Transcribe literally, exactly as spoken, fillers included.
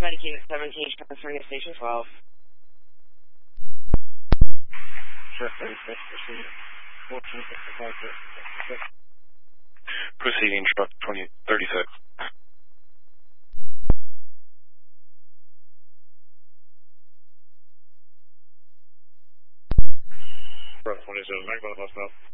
Medicaid seventeen, transferring to station twelve. Proceeding truck twenty thirty-six. Truck twenty-seven, back by the bus stop.